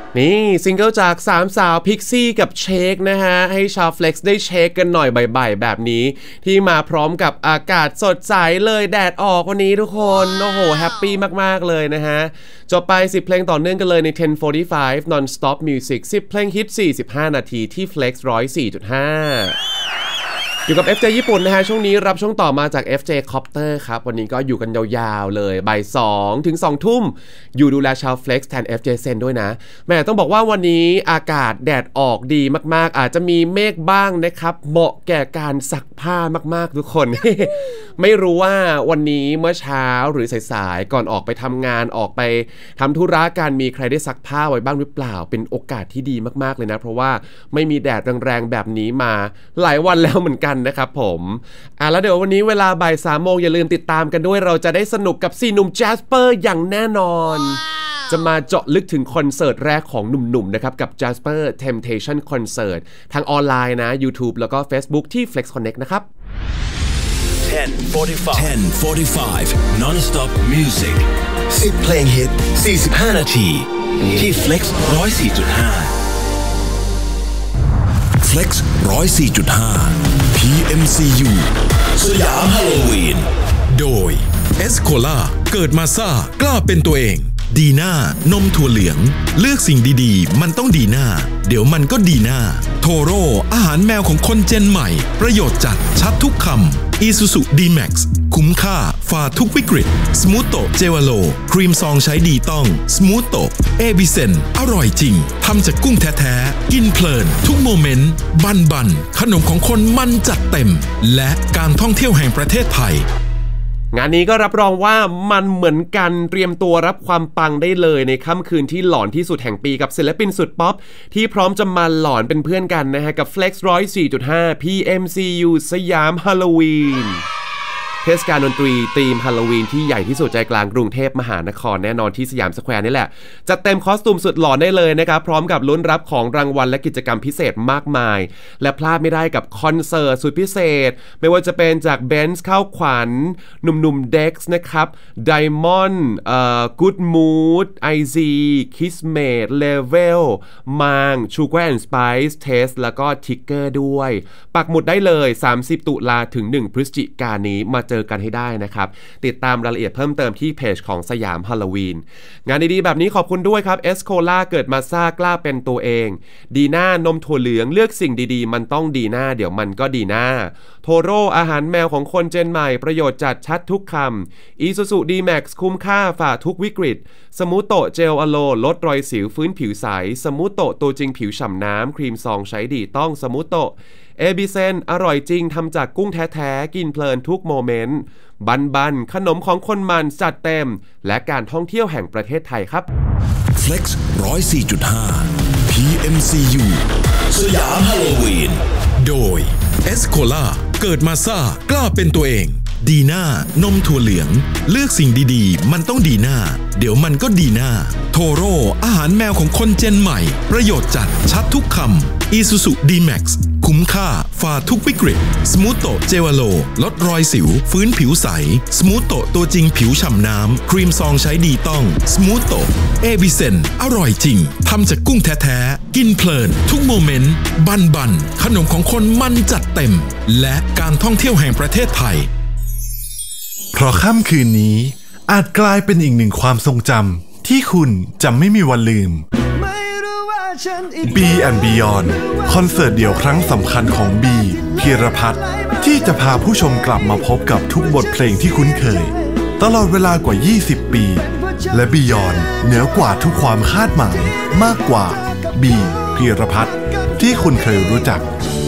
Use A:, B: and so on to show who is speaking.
A: นี่ซิงเกิลจาก3สาวพิกซี่กับเชคนะฮะให้ชาว Flex ได้เช็คกันหน่อยบ่ายๆแบบนี้ที่มาพร้อมกับอากาศสดใสเลยแดดออกวันนี้ทุกคนโอ้โหแฮปปี้มากๆเลยนะฮะจบไป10เพลงต่อเนื่องกันเลยใน 10:45 Non-Stop Music 10เพลงฮิต45นาทีที่ Flex 104.5อยู่กับ FJ ญี่ปุ่นนะฮะช่วงนี้รับช่วงต่อมาจาก FJ Copter ครับวันนี้ก็อยู่กันยาวๆเลยบ่าย2ถึง2ทุ่มอยู่ดูแลชาว Flex แทน FJ เซนด้วยนะแม่ต้องบอกว่าวันนี้อากาศแดดออกดีมากๆอาจจะมีเมฆบ้างนะครับเหมาะแก่การซักผ้ามากๆทุกคน ไม่รู้ว่าวันนี้เมื่อเช้าหรือสายๆก่อนออกไปทำงานออกไปทำธุระการมีใครได้ซักผ้าไว้บ้างหรือเปล่าเป็นโอกาสที่ดีมากๆเลยนะเพราะว่าไม่มีแดดแรงๆแบบนี้มาหลายวันแล้วเหมือนกันนะครับผมแล้วเดี๋ยววันนี้เวลาบ่าย 3 โมงอย่าลืมติดตามกันด้วยเราจะได้สนุกกับ4หนุ่มแจสเปอร์อย่างแน่นอนจะมาเจาะลึกถึงคอนเสิร์ตแรกของหนุ่มๆนะครับกับ Jasper Temptation Concert ทางออนไลน์นะ YouTube แล้วก็ Facebook ที่ Flex Connect นะครับ
B: 10:45 Non-Stop Music 10 เพลงฮิต45นาทีที่ Flex 104.5 Flex 104.5 PMCU สยามฮาโลวีน
C: โดยเอสโคล่าเกิดมาซ่ากล้าเป็นตัวเองดีน่านมถั่วเหลืองเลือกสิ่งดีๆมันต้องดีน่าเดี๋ยวมันก็ดีน่าโทโร่อาหารแมวของคนเจนใหม่ประโยชน์จัดชัดทุกคำอีซูซูดีแม็กซ์คุ้มค่าฝ่าทุกวิกฤตสมูทโตเจวาโลครีมซองใช้ดีต้องสมูทโตเอบิเซนอร่อยจริงทำจากกุ้งแท้ๆกินเพลินทุกโมเมนต์บันขนมของคนมันจัดเต็มและการท่องเที่ยวแห่งประเทศไทย
A: งานนี้ก็รับรองว่ามันเหมือนกันเตรียมตัวรับความปังได้เลยในค่ำคืนที่หลอนที่สุดแห่งปีกับศิลปินสุดป๊อปที่พร้อมจะมาหลอนเป็นเพื่อนกันนะฮะกับ Flex 104.5 PMCU สยามฮาโลวีนเทศกาลดนตรีธีมฮาโลวีนที่ใหญ่ที่สุดใจกลางกรุงเทพมหานครแน่นอนที่สยามสแควร์นี่แหละจัดเต็มคอสตูมสุดหลอนได้เลยนะครับพร้อมกับลุ้นรับของรางวัลและกิจกรรมพิเศษมากมายและพลาดไม่ได้กับคอนเสิร์ตสุดพิเศษไม่ว่าจะเป็นจากเบนซ์เข้าขวัญหนุ่มๆเด็กซ์นะครับไดมอนด์กู๊ดมูดไอซีคิสเมดเลเวลมางชูการ์แอนด์สไปซ์เทสแล้วก็ทิกเกอร์ด้วยปักหมุดได้เลย30ตุลาถึง1พฤศจิกายนนี้มาเจอกันให้ได้นะครับติดตามรายละเอียดเพิ่มเติมที่เพจของสยามฮาโลวีนงานดีๆแบบนี้ขอบคุณด้วยครับเอสโคล่าเกิดมาซ่ากล้าเป็นตัวเองดีน่านมถั่วเหลืองเลือกสิ่งดีๆมันต้องดีน่าเดี๋ยวมันก็ดีน่าโทโร่อาหารแมวของคนเจนใหม่ประโยชน์จัดชัดทุกคำอีซูซูดีแม็กซ์คุ้มค่าฝ่าทุกวิกฤตสมูโตเจลอะโลลดรอยสิวฟื้นผิวใสสมูโตตัวจริงผิวฉ่ำน้ำครีมซองใช้ดีต้องสมูโตเอบิเซนอร่อยจริงทำจากกุ้งแท้ๆกินเพลินทุกโมเมนต์บันขนมของคนมันจัดเต็มและการท่องเที่ยวแห่งประเทศไทยครับ
B: Flex 104.5 PMCU สยามฮาโลวีน
C: โดยเอสโคล่าเกิดมาซ่ากล้าเป็นตัวเองดีน่านมถั่วเหลืองเลือกสิ่งดีๆมันต้องดีน่าเดี๋ยวมันก็ดีน่าโทโร่อาหารแมวของคนเจนใหม่ประโยชน์จัดชัดทุกคำอีซูซูดีแม็กซ์คุ้มค่าฝ่าทุกวิกฤตสมูทโตเจวาโลลดรอยสิวฟื้นผิวใสสมูทโตตัวจริงผิวฉ่ำน้ำครีมซองใช้ดีต้องสมูทโตเอบิเซนอร่อยจริงทำจากกุ้งแท้ๆกินเพลินทุกโมเมนต์บันขนมของคนมันจัดเต็มและการท่องเที่ยวแห่งประเทศไทย
D: เพราะค่ำคืนนี้อาจกลายเป็นอีกหนึ่งความทรงจำที่คุณจะไม่มีวันลืม B&Beyond คอนเสิร์ตเดี่ยวครั้งสำคัญของบีพีรพัฒน์ที่จะพาผู้ชมกลับมาพบกับทุกบทเพลงที่คุ้นเคยตลอดเวลากว่า20ปีและ Beyond เหนือกว่าทุกความคาดหมายมากกว่าบีพีรพัฒน์ที่คุณเคยรู้จัก